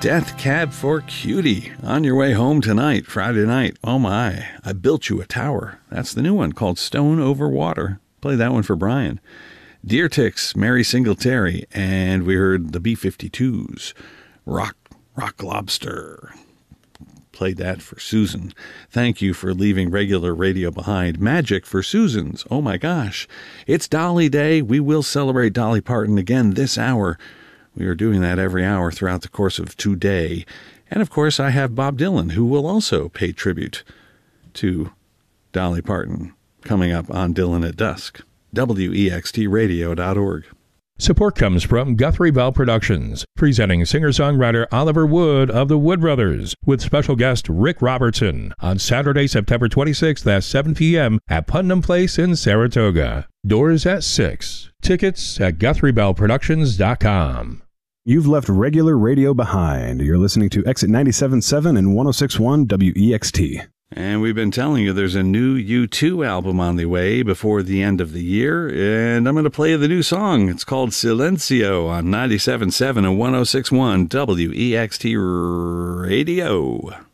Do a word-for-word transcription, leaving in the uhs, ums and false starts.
Death Cab for Cutie. On your way home tonight, Friday night. Oh my, I Built You a Tower. That's the new one called Stone Over Water. Play that one for Brian. Deer Ticks, Mary Singletary, and we heard the B fifty-twos. Rock, Rock Lobster. Played that for Susan. Thank you for leaving regular radio behind. Magic for Susan's. Oh my gosh. It's Dolly Day. We will celebrate Dolly Parton again this hour. We are doing that every hour throughout the course of today. And of course, I have Bob Dylan, who will also pay tribute to Dolly Parton coming up on Dylan at Dusk. W E X T radio dot org. Support comes from Guthrie Bell Productions, presenting singer-songwriter Oliver Wood of the Wood Brothers, with special guest Rick Robertson, on Saturday, September twenty-sixth at seven p.m. at Putnam Place in Saratoga. Doors at six. Tickets at Guthrie Bell Productions dot com. You've left regular radio behind. You're listening to Exit ninety-seven point seven and one oh six point one W E X T. And we've been telling you there's a new U two album on the way before the end of the year, and I'm going to play the new song. It's called Silencio on ninety-seven point seven and one oh six point one W E X T Radio.